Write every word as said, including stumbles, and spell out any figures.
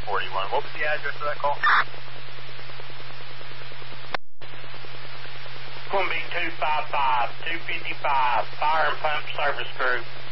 forty-one. What was the address of that call? It's going to be two five five, two fifty-five, Fire and Pump Service Group.